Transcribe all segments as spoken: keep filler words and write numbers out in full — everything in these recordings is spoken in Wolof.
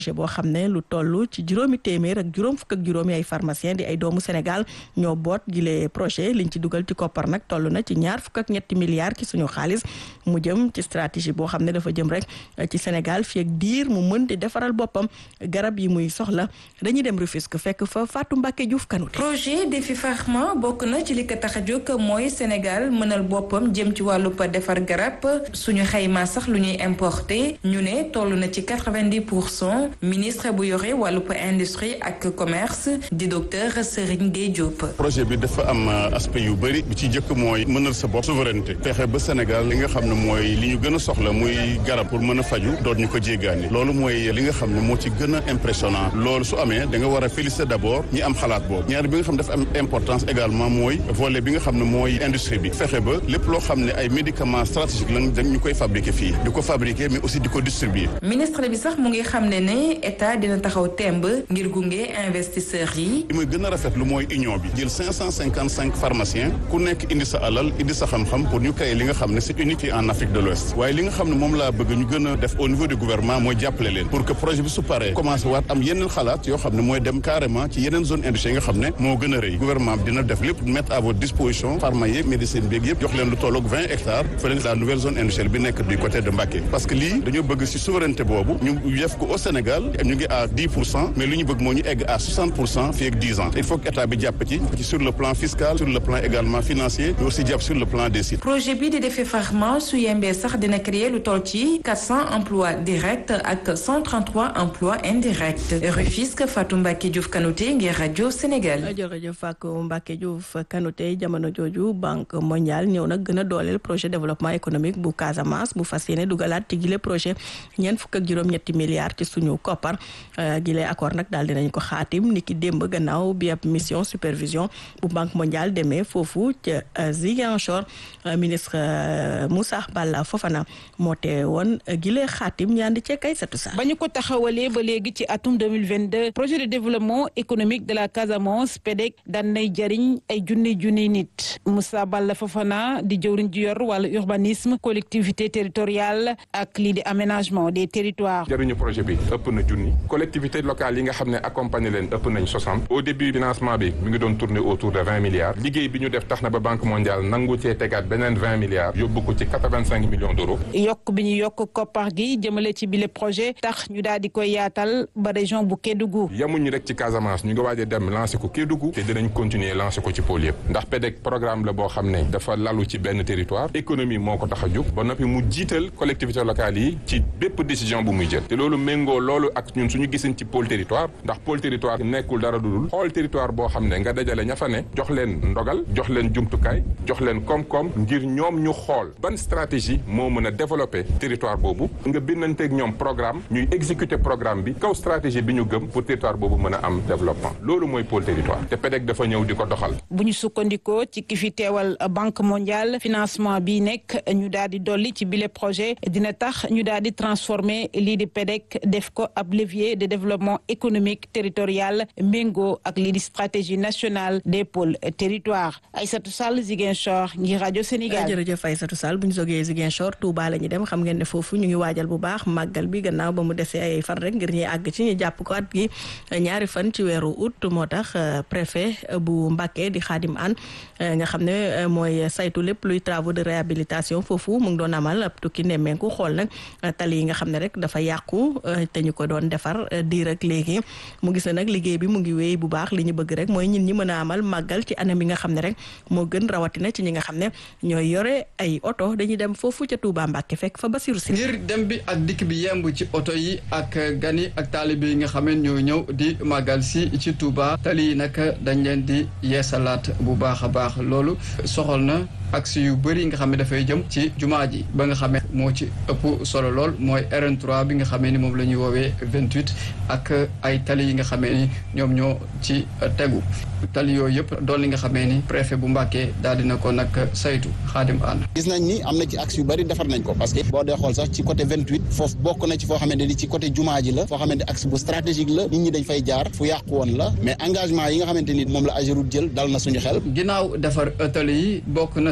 boo xam ne lu toll ci juróomi téeméer ak juróom fukk ak juróomi ay pharmacien di ay doomu Sénégal ñoo boot gile projet liñ ci dugal ci koppar nag toll na ci ñaar fukk ak ñetti milliards ci suñu xaalis mu jëm ci stratégie boo xam ne dafa jëm rek ci Sénégal fii ak diir mu mën di defaral boppam garab yi muy soxla dañuy dem Rufisque fekk fa Fatou Mbacké Diouf Kanouté. projet Défi Pharma bokk na ci li ko tax a jóg mooy Sénégal mënal boppam jëm ci wàllu defar garab suñu xayma sax lu ñuy importer ñu ne toll na ci quatre-vingt-dix pour cent ministre bu yore wàllu industrie ak commerce di docteur Serigne Gueye Diop. projet bi dafa am aspect yu bëri bi ci jëkk mooy mënal sa bopp souveraineté fexe ba Sénégal li nga xam ne mooy li ñu gën a soxla muy garab pour mën a faju doot ñu ko jéggaani loolu mooy li nga xam ne moo ci gën a impressionnant loolu su amee da nga war a féliciter d'abord ñi am xalaat boobu ñaar bi nga xam ne dafa am importance également mooy volet bi nga xam ne mooy industrie bi fexe ba lépp loo xam ne ay médicaments stratégiques lañ dañ ñu koy fabriquer fii di ko fabriquer mais aussi di ko distribuer. ministre bi sax mu ngi xam ne ne état dina taxaw temb ngir gunge investisseurs yi. li muy gën a rafetlu mooy union bi jël cinq cent cinquante cinq pharmaciens ku nekk indi sa alal indi sa xam-xam pour ñu créer li nga xam ne c'est unique en Afrique de l'Ouest waaye li nga xam ne moom laa bëgg ñu gën a def au niveau du gouvernement mooy jàppale leen pour que projet bi su paree commencé waat am yeneen xalaat yoo xam ne mooy dem carrément ci yeneen zone industrielle yi nga xam ne moo gën a rëy gouvernement bi dina def lépp mettre à votre disposition pharma yeeg médecine beeg yëpp jox leen lu tolloog vingt hectares fële la nouvelle zone industrielle bi nekk du côté de Mbacké parce que lii dañoo bëgg ci souveraineté boobu ñu def ko au Sénégal ñu ngi à dix pour cent mais lu ñu bëgg moo ñu egg à soixante pour cent fii ak dix ans il faut que état bi jàpp ci ci sur le plan fiscal sur le plan également financier mais aussi jàpp sur le plan des sites. projet bi di Défi Pharma su yembee sax dina créer lu toll ci quatre cents emplois directs ak cent trente-trois emplois indirects Rufisque Fatou Mbacké Diouf Kanouté ngir rajo Sénégal. jërëjëf Fatou Mbacké Diouf Kanouté jamono jooju banque mondiale ñëw nag gën a dooleel projet développement économique bu Casamance bu fas yéene dugalaat ci gile projet ñeent fukk ak juróom-ñetti milliards ci suñu koppar gile accord nag daal dinañ ko xaatim ni ki démb gannaaw bi ab mission supervision bu banque mondiale demee foofu ca Ziguinchor ministre Moussa Balla Fofana moo tee woon gile xaatim ñaandi ci kay satu sa ba ñu ko taxawalee ba léegi ci atum deux mille vingt-deux projet de développement économique de la Casamance P E D E C daan nay jariñ ay junni junni nit Moussa Balla Fofana di jëwriñ ji yor wàllu urbanisme collectivité territoriale ak lii di aménagement des territoires. jariñu projet bi ëpp na junni collectivité locale yi nga xam ne accompagné leen ëpp nañ soixante au début financement bi mi ngi doon tourner autour de vingt milliards liggéey bi ñu def tax na ba banque mondiale nangu cee tegaat beneen vingt milliards yóbbu ko ci quatre-vingt-cinq millions d'euros. yokk bi ñu yokk koppar gi jëmale ci bile projet tax ñu daal di koy yaatal ba région bu Kédougou. yamuñu rek ci Casamance ñu ngi waaj a dem lancer ko Kédougou te dinañ continuer lancer ko ci pôle yëpp ndax P E D E C programme la boo xam ne dafa lalu ci benn territoire économie moo ko tax a jóg ba noppi mu jiital collectivité locale yi ci bépp décision bu muy jël te loolu méngoo loolu ak ñun suñu gisin ci pôle territoire ndax pôle territoire nekkul dara dudul xool territoire boo xam ne nga dajale ña fa ne jox leen ndogal jox leen jumtukaay jox leen koom-koom ngir ñoom ñu xool ban stratégie moo mën a développer territoire boobu nga bindanteeg ñoom programme ñuy exécuter programme bi kaw stratégie bi ñu gëm pour territoire boobu mën a am développement loolu mooy pôle territoire te P E D E C dafa ñëw di ko doxal. bu ñu sukkandikoo ci ki fi teewal banque mondiale financement bi nekk ñu daal di dolli ci bile projet dina tax ñu daal di transformer lii di P E D E C def ko ab levier de développement économique territorial méngoo ak lii di stratégie nationale des pôles territoires Aïssatou Sall Ziguinchor ngir rajo Sénégal. jërëjëf Aïssatou Sall bu ñu jógee Ziguinchor Touba la ñu dem xam ngeen ne foofu ñu ngi waajal bu baax màggal bi gannaaw ba mu desee ay fan rek ngir ñuy àgg ci ñu jàpp ko at gi ñaari fan ci weeru août moo tax préfet bu Mbacké di Khadim Anne nga xam ne mooy saytu lépp luy travaux de réhabilitation foofu mu ngi doon amal ab tukki nemmeeku xool nag tali yi nga xam ne rek dafa yàqu te ñu ko doon defar diir ak léegi mu gis ne nag liggéey bi mu ngi wéy bu baax li ñu bëgg rek mooy ñin ñi mën a amal màggal ci anam yi nga xam ne rek moo gën rawatina ci ñi nga xam ne ñooy yore ay oto dañuy dem foofu ca Touba Mbacké fekk fa Bassirou Sy ngir dem bi ak dikk bi yemb ci oto yi ak gani ak taalibe yi nga xam ne ñoo ñëw di màggal si ci Touba tali yi nag dañ leen di yeesalaat bu baax a baax loolu soxal na axe yu bëri nga xam ne dafay jëm ci jumaa ji ba nga xam ne moo ci ëpp solo lool mooy R N trois bi nga xamee ni moom la ñuy woowee vingt-huit ak ay tali yi nga xamee ni ñoom ñoo ci tegu tali yooyu yëpp doon li nga xamee ni préfet bu Mbacké daal dina ko nag saytu Xaadim Ànd gis nañ ni am na ci axe yu bëri defar nañ ko parce que boo dee xool sax ci côté vingt-huit foofu bokk na ci foo xamante ni ci côté jumaa ji la foo xamante axe bu stratégique la nit ñi dañ fay jaar fu yàqu woon la mais engagement yi nga xamante ni moom la Ageroute jël dal na suñu xel ginnaaw defar tali yi bokk na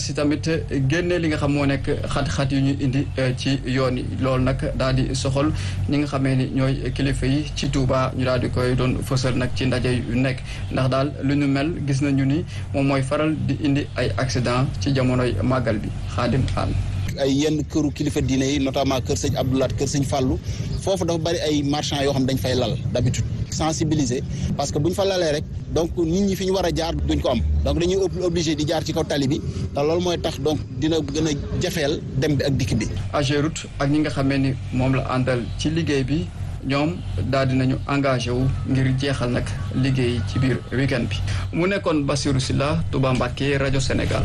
si tamit génne li nga xam moo nekk xat-xat yu ñu indi ci yoon yi loolu nag daal di soxal ñi nga xamee ni ñooy kilifa yi ci Touba ñu daal di koy doon fësal nag ci ndaje yu nekk ndax daal lu ñu mel gis nañu ni moom mooy faral di indi ay accident ci jamonoy màggal bi Xaadim Aan ay yenn këru kilifa diine yi notamment kër sëñ Abdoulaat kër sëñ Fallou foofu dafa bari ay marchands yoo xam dañ fay lal d'habitude sensibiliser parce que bu ñu fa lalee rek donc nit ñi fi ñu war a jaar duñ ko am donc dañuy obligé di jaar ci kaw tali bi te loolu mooy tax donc dina gën a jafeel dem bi ak dikk bi. Ageroute ak ñi nga xamee ni moom la àndal ci liggéey bi ñoom daal dinañu engagé wu ngir jeexal nag liggéey ci biir week-end bi mu nekkoon Bassirou Sylla Touba Mbacké rajo Sénégal.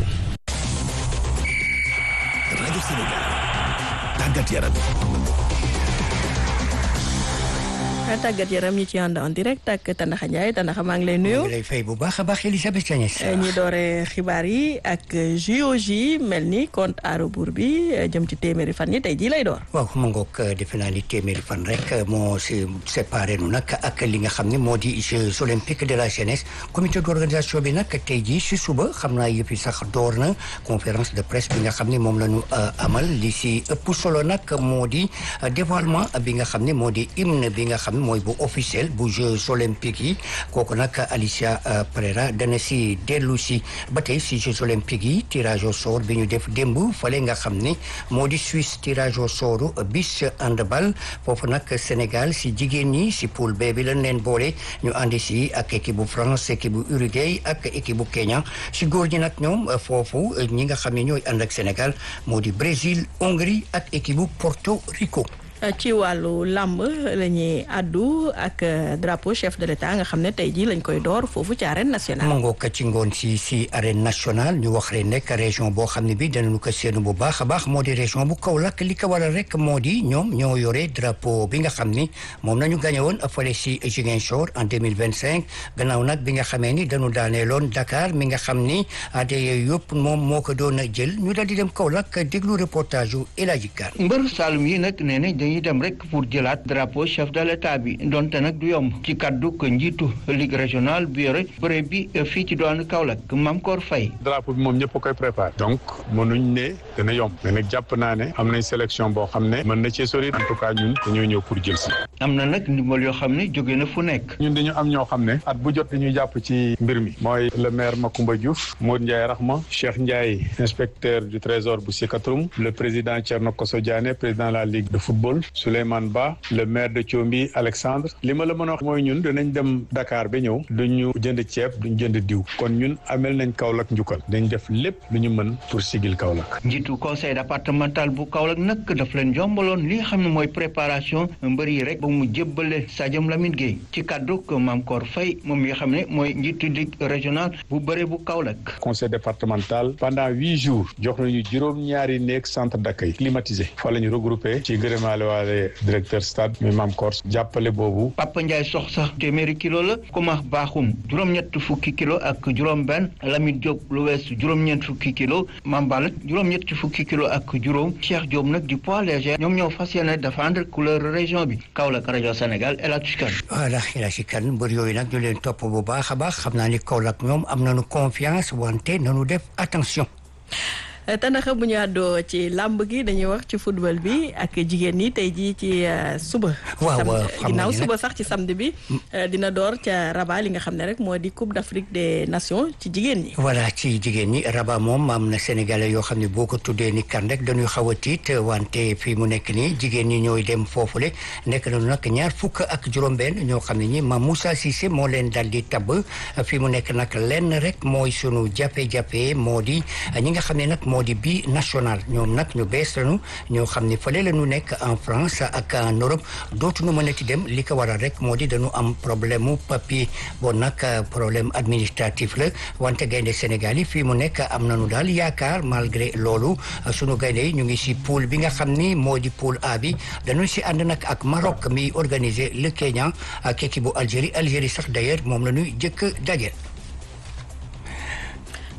rajo Sénégal tàggat yaram. tàggat yaram ñi ci ànd en direct ak Tandakha Ndiaye Tandakha maa ngi lay nuyu. maa ngi lay fay bu baax a baax Elisabeth Thiagnès. ñi doore xibaar yi ak J O J mel ni compte à rebours bi jëm ci téeméeri fan yi tey jii lay door. waaw ma ngoog defe naa ni téeméeri fan rek moo si séparé nu nag ak li nga xam ne moo di Jeux olympiques de la jeunesse comité d'organisation bi nag tey jii si suba xam naa yëpp sax door na conférence de presse bi nga xam ne moom la ñu amal li si ëpp solo nag moo di dévoilement bi nga xam ne moo di hymne bi nga xam mooy bu officiel bu Jeux olympiques yi kooku nag Alicia Pereira dana si dellu si ba tey si Jeux olympiques yi tirage au sort bi ñu def démb fale nga xam ne moo di Suisse tirage au sort beach handball foofu nag Sénégal si jigéen ñi si poule B bi lañ leen boole ñu àndi si ak équipe bu France équipe bu Uruguay ak équipe bu Kenya si góor ñi nag ñoom foofu ñi nga xam ne ñooy ànd ak Sénégal moo di Brésil Hongrie ak équipe bu Porto Rico. ci wàllu làmb la ñuy àddu ak drapeau chef de l'État nga xam ne tey jii lañ koy door foofu ci arène nationale. ma ngoog ci ngoon si si arène nationale ñu wax rek nekk région boo xam ne bi danañu ko seenu bu baax a baax moo di région bu Kaolack li ko waral rek moo di ñoom ñoo yore drapeau bi nga xam ni moom nañu gagné woon fële si Ziguinchor en deux mille vingt cinq gannaaw nag bi nga xamee ni dañu daaneeloon Dakar mi nga xam ni ade yëpp moom moo ko doon jël ñu daal di dem Kaolack déglu reportage yu El Hadji Kane. mbër Saloum yi nag nee nañ dañuy dem rek pour jëlaat drapeau chef de l'état bi donte nag du yomb ci kaddu ko njiitu ligue régionale bi yore bëre bi fii ci doon Kaolack Mamkor Faye. drapeau bi moom ñëpp a koy préparé donc mënuñ ne dana yomb mais nag jàpp naa ne am nañ sélection boo xam ne mën na cee sori en tout cas ñun dañoo ñëw pour jël si. am na nag ndimbal yoo xam ne jóge na fu nekk. ñun dañu am ñoo xam ne at bu jot dañuy jàpp ci mbir mi mooy le maire Macoumba Diouf Modou Ndiaye Rahma Cheikh Ndiaye inspecteur du trésor bu Sikatoum le président Thierno Kosso Diané président de la ligue de football Souleymane Ba le maire de Thiombi Alexandre li ma la mën a wax mooy ñun dinañ dem Dakar ba ñëw duñu jënd ceeb duñ jënd diw kon ñun amel nañ Kaolack njukkal dañ def lépp lu ñu mën pour sigil Kaolack. njiitu conseil départemental bu Kaolack nag daf leen jombaloon li nga xam ne mooy préparation mbër yi rek ba mu jébbale Sadiam Lamine Gueye ci kaddu ko Mamkor Faye moom mi nga xam ne mooy njiitu ligue régional bu bëre bu Kaolack. conseil départemental pendant huit jours jox nañu juróom-ñaari néeg centre d'accueil climatisé fa la ñu regroupé ci gërëmaale waale directeur stade mi Mamkor jàppale boobu. Papa Ndiaye sox sax téeméeri kilo la Komax Baaxum juróom-ñett fukki kilo ak juróom-benn Lamine Diop lu weesu juróom-ñeent fukki kilo Mambal juróom-ñett fukki kilo ak juróom Cheikh Diop nag di poids léger ñoom ñoo fas yéene défendre couleur région bi Kaolack rajo Sénégal El Hadji Kane. voilà El Hadji Kane mbër yooyu nag ñu leen topp bu baax a baax xam naa ni Kaolack ñoom am nañu confiance wante nañu def attention. Tandakha bu ñu àddoo ci làmb gi dañuy wax ci football bi ak jigéen ñi tey jii ci suba. waaw ginnaaw suba sax ci samedi bi dina door ca Rabat li nga xam ne rek moo di Coupe d'Afrique des Nations ci jigéen ñi. voilà ci jigéen ñi Rabat moom am na sénégalais yoo xam ne boo ko tuddee ni kan rek dañuy xaw a tiit wante fii mu nekk nii jigéen ñi ñooy dem foofule nekk nañu nag ñaar fukk ak juróom-benn ñoo xam ne ñi Mame Moussa Cissé moo leen dal di tabb fii mu nekk nag lenn rek mooy sunu jafe-jafe moo di ñi nga xam ne nag moo di bi national ñoom nag ñu bees lañu ñoo xam ne fële la ñu nekk en France ak en Europe dootuñu mën a ci dem li ko waral rek moo di dañu am problème mu papier bon nag problème administratif la wante gaynde Sénégal yi fii mu nekk am nañu daal yaakaar malgré loolu sunu gaynde yi ñu ngi si poule bi nga xam ni moo di poule A bi dañu si ànd nag ak Maroc mi organiser le Kenya ak équipe bu Algérie Algérie sax d'ailleurs moom la ñuy jëkk daje.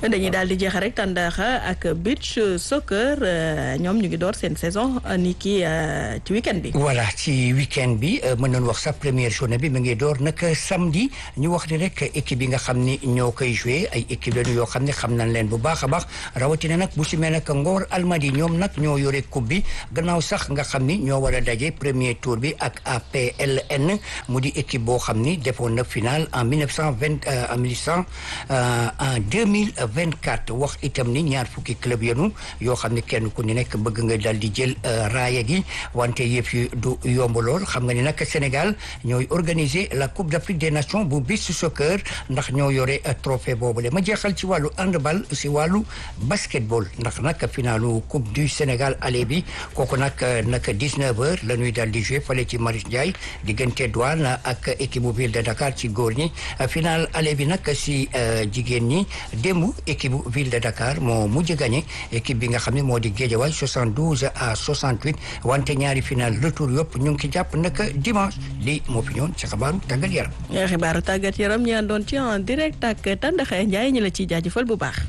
dañuy daal di jeex rek tàndaaxa ak beach soccer ñoom ñu ngi door seen saison ni ki ci week-end bi. voilà ci week-end bi mën nañu wax sa première journée bi mu ngi door nag samedi ñu wax ni rek équipe yi nga xam ni ñoo koy joué ay équipe lañu yoo xam ne xam nañ leen bu baax a baax rawatina nag bu si mel nag Ngor Almadi ñoom nag ñoo yore coupe bi gannaaw sax nga xam ni ñoo war a daje premier tour bi ak A P L N mu di équipe boo xam ni defoon na finale en mille neuf cent vingt en mille cent en deux mille vingt-quatre wax itam ni ñaar fukki club yenu yoo xam ni kenn ku ni nekk bëgg nga dal di jël raaya gi wante yëf yi du yomb lool xam nga ni nag Sénégal ñooy organiser la Coupe d'Afrique des Nations bu beach soccer ndax ñoo yore trophée boobule ma jeexal ci wàllu handball si wàllu basketball ndax nag finalu Coupe du Sénégal aller bi kooku nag nag dix-neuf heures la ñuy dal di jouer fale ci Marius Ndiaye diggante Douane ak équipe bu ville de Dakar ci góor ñi final aller bi nag si jigéen ñi démb équipe bu ville de Dakar moo mujj gagné équipe bi nga xam ne moo di Guédiawaye soixante-douze à soixante-huit wante ñaari final retour yëpp ñu ngi ci jàpp nag dimanche lii moo fi ñëwoon ci xabaaru tàggat yaram. xibaaru tàggat yaram ñu àndoon ci en direct ak Tandakha Ndiaye ñu la ciy jaajëfal bu baax.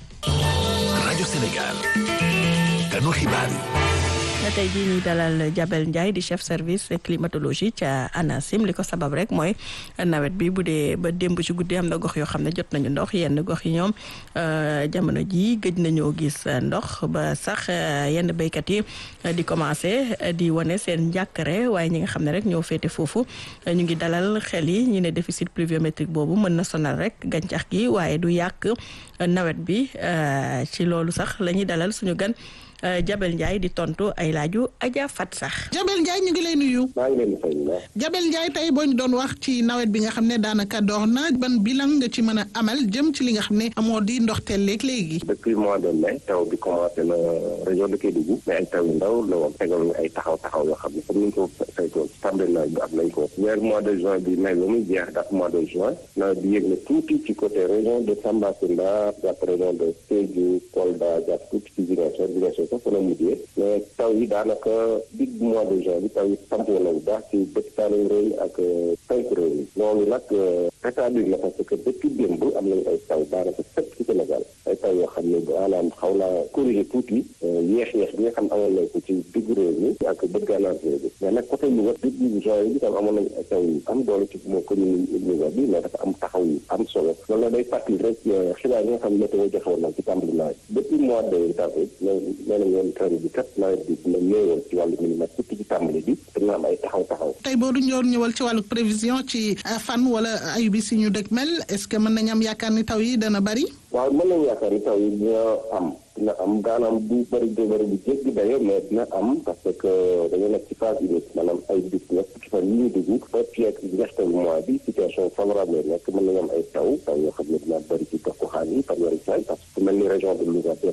rajo Sénégal kanu xibaar yi. tey jii ñuy dalal Jabel Ndiaye di chef service climatologie ca ANACIM li ko sabab rek mooy nawet bi bu dee ba démb ci guddi am na gox yoo xam ne jot nañu ndox yenn gox yi ñoom jamono ji gëj nañoo gis ndox ba sax yenn béykat yi di commencé di wane seen njàkkare waaye ñi nga xam ne rek ñoo féete foofu ñu ngi dalal xel yi ñu ne déficit pluviométrique boobu mën na sonal rek gàncax gi waaye du yàq nawet bi ci loolu sax la ñuy dalal suñu gan Jabel Ndiaye di tontu ay laaju Adja Fat sax. Jabel Ndiaye ñu ngi lay nuyu. maa ngi leen di fay. Jabel Ndiaye tey boo ñu doon wax ci nawet bi nga xam ne daanaka door na ban bilan nga ci mën a amal jëm ci li nga xam ne amoo di ndoxteel léegi léegi. depuis mois de mai taw bi commencé na région de Kédougou mais ay taw yu ndaw la woon tegal ñu ay taxaw taxaw yoo xam ne comme ni ñu ko saytoon tàmbali nawet bi am nañ ko. weer mois de juin bi mai ba muy jeex daal mois de juin nawet bi yëg na tuuti ci côté région de Tambacounda jàpp région de Sédhiou Kolda jàpp tuuti ci Ziguinchor Ziguinchor sax fa la mujjee mais taw yi daanaka digg mois de juin bi taw yi sampoo na bu baax ci bët Saalum réew ak penku réew mi loolu nag état bi na parce que depuis démb am nañu ay taw daanaka fépp ci Sénégal ay taw yoo xam ne maanaam xaw naa corriger tuuti yeex yeex bi nga xam amoon nañ ko ci digg réew mi ak bët gànnaar réew bi mais nag côté Louga digg juin bi tam amoon nañu ay taw yu am doole ci moo commune Louga bi mais dafa am taxaw yu am solo loolu la day fàttali rek xibaar yi nga xam ne météo joxewoon na ci tàmbali nawet depuis mois de avril nee nañ woon ren bi kat nawet bi dina néewoon ci wàllu milimètre surtout ci tàmbali bi dina am ay taxaw taxaw tey boo du ñëwoon ñëwal ci wàllu prévision ci fan wala ay bis yi ñu dëkk mel est-ce que mën nañ am yaakaar ni taw yi dana bari. waaw mën nañu yaakaar ni taw yi dina am dina am daanaam du bëri du bëri bu jéggi dayo mais dina am parce que dañu nekk ci phase humide maanaam ay bis nekk ci fan yi ñu dugg ba fii ak njeextalu mois bi situation favorable nekk mën nañu am ay taw taw yoo xam ne dina bëri ci gox goxaan yi fanweeri saay parce que mel ni région de Louga